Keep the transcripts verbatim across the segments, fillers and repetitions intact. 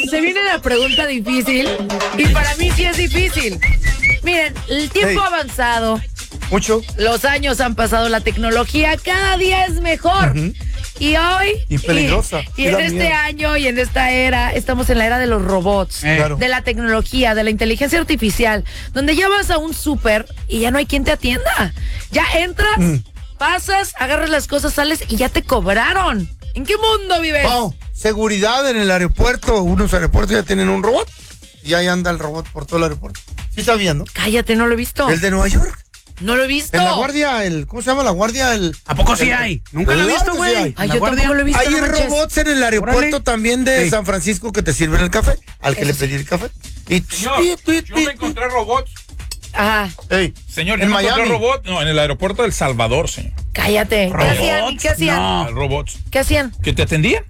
se viene la pregunta difícil. Y para mí sí es difícil. Miren, el tiempo Hey. ha avanzado. Mucho. Los años han pasado, la tecnología cada día es mejor. Uh-huh. Y hoy... Y peligrosa. Y, y en este miedo. año y en esta era, estamos en la era de los robots, eh. claro. de la tecnología, de la inteligencia artificial, donde ya vas a un súper y ya no hay quien te atienda. Ya entras, mm. pasas, agarras las cosas, sales y ya te cobraron. ¿En qué mundo vives? Wow. Seguridad en el aeropuerto. Unos aeropuertos ya tienen un robot y ahí anda el robot por todo el aeropuerto. ¿Sí sabían, no? Cállate, no lo he visto. ¿El de Nueva York? No lo he visto. En la guardia, el, ¿cómo se llama la guardia? El, ¿A poco sí el, hay? Nunca lo he visto, güey. Sí Ay, yo guardia. tampoco lo he visto. Hay no robots en el aeropuerto Órale. también de sí. San Francisco que te sirven el café, al que Eso le pedí el café. Y Señor, y, y, y, yo me encontré robots. Ajá. Hey, señor, yo ¿en me Miami? encontré robot, no, en el aeropuerto de El Salvador, señor. Cállate. ¿Robots? ¿Qué hacían? ¿Qué hacían? No, robots. ¿Qué hacían? ¿Que te atendían?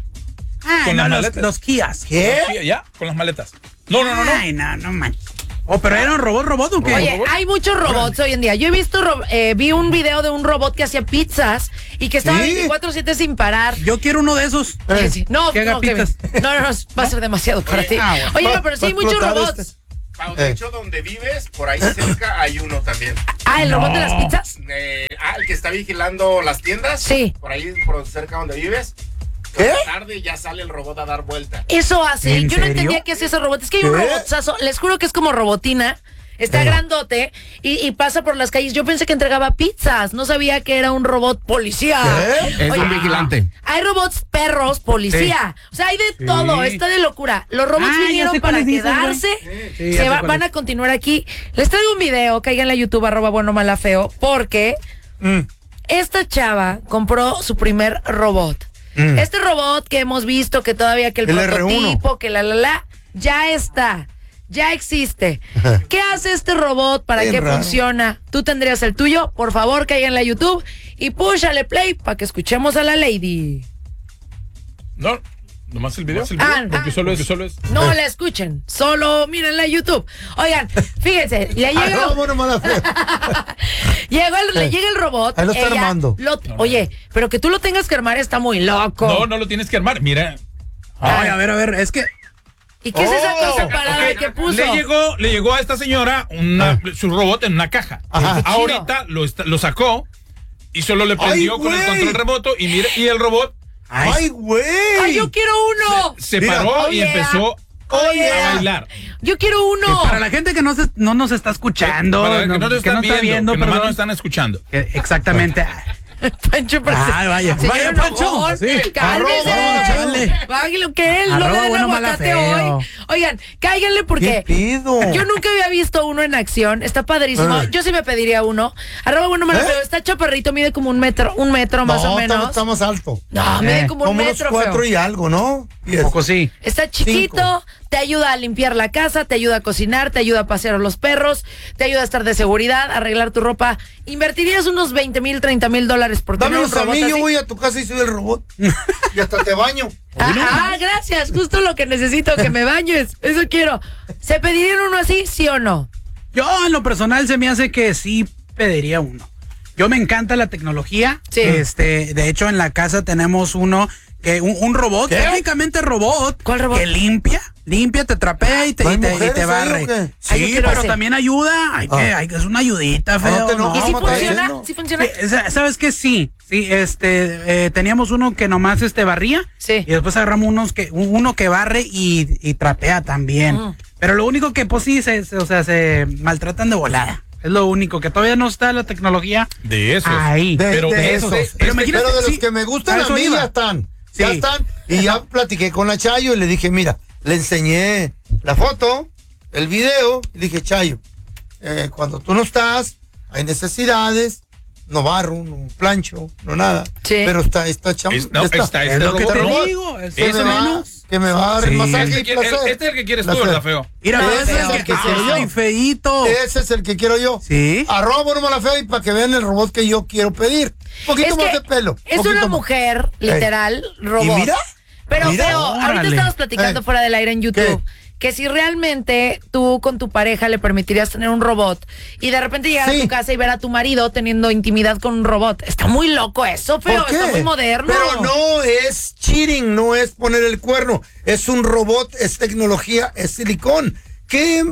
Ah, con no, las los, los Kias. ¿Qué? Los, ya, con las maletas. No, no, no, no. Ay, no, no man. Oh, pero era un robot, robot o qué? Oye, hay muchos robots hoy en día. Yo he visto, eh, vi un video de un robot que hacía pizzas y que estaba ¿Sí? veinticuatro siete sin parar. Yo quiero uno de esos. Eh, sí. No, que haga no, pizzas. no, no, no, va a ser demasiado para ti. Ah, bueno. Oye, no, pero sí hay muchos robots. Este. Pau, de hecho, donde vives, por ahí cerca hay uno también. Ah, ¿el no. robot de las pizzas? Eh, ah, el que está vigilando las tiendas. Sí. Por ahí, por cerca donde vives. ¿Qué? Tarde ya sale el robot a dar vuelta. Eso hace. Yo serio? no entendía qué hacía ese robot. Es que hay un robotazo, les juro que es como robotina. Está eh. grandote y, y pasa por las calles. Yo pensé que entregaba pizzas. No sabía que era un robot policía. ¿Qué? Es Oye, un vigilante. Hay robots perros policía. Sí. O sea, hay de sí. todo. Está de locura. Los robots ah, vinieron para quedarse. Dices, sí, se va, van a continuar aquí. Les traigo un video. Caigan a YouTube, arroba bueno mala feo. Porque mm. esta chava compró su primer robot. Mm. Este robot que hemos visto, que todavía que el, el prototipo, R uno. Que la la la, ya está. Ya existe. ¿Qué hace este robot? ¿Para qué raro. funciona? ¿Tú tendrías el tuyo? Por favor, caigan en YouTube y púchale play para que escuchemos a la lady. No, nomás el video. El video ah, porque ah, solo es, solo es. No la escuchen, solo mírenla en YouTube. Oigan, fíjense, le llega el... no, bueno, mala fe. Llegó el, le llega el robot. Ahí lo está armando. Lo, oye, pero que tú lo tengas que armar está muy loco. No, no lo tienes que armar, mira. Ay, a ver, a ver, es que... ¿Y qué oh, es esa cosa parada okay. que puso? Le llegó, le llegó a esta señora una, ah. su robot en una caja. Ajá. Ahorita lo, lo sacó y solo le prendió Ay, con el control remoto y mire, y el robot. ¡Ay, güey! ¡Ay, yo quiero uno! Se, se paró oh, y yeah. empezó oh, yeah. a bailar. Yo quiero uno. Que para la gente que no, se, no nos está escuchando, para no, que no te están que no viendo, está viendo, que perdón. no nos están escuchando. Que, exactamente. Pancho, ah, vaya, vaya, Pancho. Sí. Cálmese. Bájale lo que él, no le den aguacate hoy. Oigan, cáiganle porque yo nunca había visto uno en acción. Está padrísimo. Ah. Yo sí me pediría uno. Arroba bueno me ¿Eh? Feo. Está chaparrito, mide como un metro, un metro más no, o menos. Está más alto. No, mide eh. como un como metro. Como cuatro feo. y algo, ¿no? Un poco sí. Está chiquito. Cinco. Te ayuda a limpiar la casa, te ayuda a cocinar, te ayuda a pasear a los perros, te ayuda a estar de seguridad, a arreglar tu ropa. ¿Invertirías unos veinte mil, treinta mil dólares por tener un robot a mí, así? Yo voy a tu casa y soy el robot. Y hasta te baño. Ah, ah, gracias. Justo lo que necesito, que me bañes. Eso quiero. ¿Se pedirían uno así, sí o no? Yo, en lo personal, se me hace que sí pediría uno. Yo me encanta la tecnología. Sí. Este, de hecho, en la casa tenemos uno que un, un robot, ¿Qué? técnicamente robot. ¿Cuál robot? Que limpia, limpia, te trapea y te, y te, y te barre. Sí, Ay, pero hacer. también ayuda. Hay que, ah. hay, es una ayudita, feo. No, no, ¿Y si no, funciona? ¿Sí funciona? Sí, ¿sabes qué? Sí. Sí, este, eh, teníamos uno que nomás este barría. Sí. Y después agarramos unos que, uno que barre y, y trapea también. Mm. Pero lo único que, pues sí, se, se, o sea, se maltratan de volada. Es lo único, que todavía no está la tecnología. De esos. Ahí. De, pero de, de esos. esos. Pero, este, pero de los sí, que me gustan a, a mí iba. ya están. Sí. Ya están. Y ya platiqué con la Chayo y le dije, mira, le enseñé la foto, el video, y le dije, Chayo, eh, cuando tú no estás, hay necesidades, no barro, no plancho, no nada. Sí. Pero está, está chamo. Es, no, está, está, es este lo que te robot. digo. Que me, va, que me va a dar sí. masaje y placer. Este es el que quieres tú, ¿verdad, feo? Mira, no, ese es el que, que quiero yo. Ay, feíto. Ese es el que quiero yo. Sí. Arroba bueno mala feo y para que vean el robot que yo quiero pedir. Un poquito es más de pelo. Es una más. mujer, literal, Ey. robot. ¿Y mira? Pero, mira, pero ahorita estamos platicando Ey. fuera del aire en YouTube. ¿Qué? que si realmente tú con tu pareja le permitirías tener un robot y de repente llegar sí. a tu casa y ver a tu marido teniendo intimidad con un robot. Está muy loco eso, pero está muy moderno. Pero no es cheating, no es poner el cuerno. Es un robot, es tecnología, es silicón. Que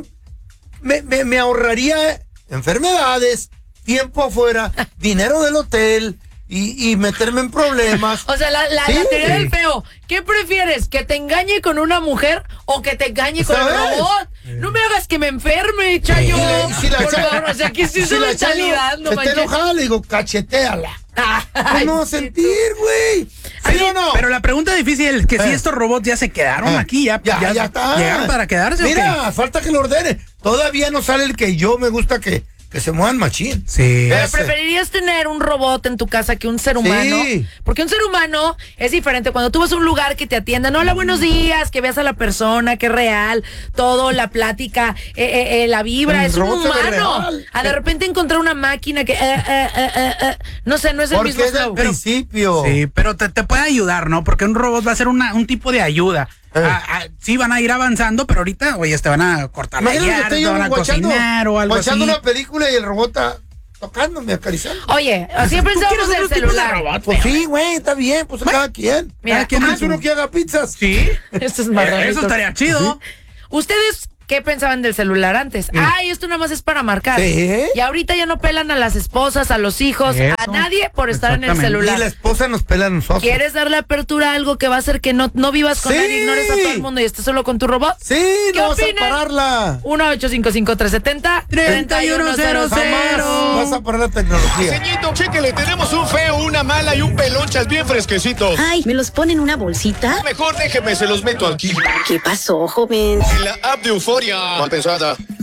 me, me, me ahorraría enfermedades, tiempo afuera, dinero del hotel... Y, y meterme en problemas. O sea, la, la, ¿sí? la teoría del feo. ¿Qué prefieres? ¿Que te engañe con una mujer o que te engañe con un robot? Sí. No me hagas que me enferme, Chayo. Sí. Si la Por cha... favor, o sea, ¿qué es eso de mentalidad? No, se te enojada, le digo, cacheteala. ¿Cómo no sentir, güey? ¿Sí o no? Pero la pregunta difícil es que eh. si estos robots ya se quedaron eh. aquí, ya, ya, ya, ya está. ¿Llegaron para quedarse? Mira, ¿o falta que lo ordene. Todavía no sale el que yo me gusta que... Que se muevan machín. Sí. Pero preferirías tener un robot en tu casa que un ser humano. Sí. Porque un ser humano es diferente. Cuando tú vas a un lugar que te atiendan, hola, buenos días, que veas a la persona, que es real, todo, la plática, eh, eh, eh, la vibra, el es un humano. A de repente encontrar una máquina que, eh, eh, eh, eh, no sé, no es el Porque mismo. Es el principio. Sí, pero te, te puede ayudar, ¿no? Porque un robot va a ser una, un tipo de ayuda. Eh. A, a, sí van a ir avanzando, pero ahorita, oye, te van a cortar la yarda, te van a guachando, cocinar o algo así. una película y el robot está tocándome, acariciando. Oye, siempre pensamos del celular. Robot, pues sí, güey, está bien, pues cada quien. Mira, cada quien es uno que haga pizzas. Sí. Esto es más eh, Eso estaría chido. ¿Sí? Ustedes... ¿Qué pensaban del celular antes? Mm. Ay, esto nada más es para marcar. ¿Sí? Y ahorita ya no pelan a las esposas, a los hijos, Eso. a nadie por estar en el celular. Y la esposa nos pela a nosotros. ¿Quieres darle apertura a algo que va a hacer que no, no vivas con sí. nadie, ignores a todo el mundo y estés solo con tu robot? Sí, ¿Qué no opinan? vas a pararla. uno ocho cinco cinco tres siete cero tres uno cero cero. Vas a parar la tecnología. Señito, chéquele, tenemos un feo, una mala y un pelonchas bien fresquecitos. Ay, ¿me los ponen en una bolsita? Mejor déjeme, se los meto aquí. ¿Qué pasó, joven? En la app de Euforia. Mal pensada.